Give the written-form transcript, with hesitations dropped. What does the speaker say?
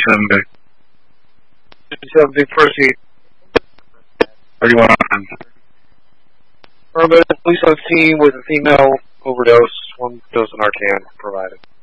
Sunday. Something proceed. 31 on. Police on scene with a female overdose. One dose of Narcan provided.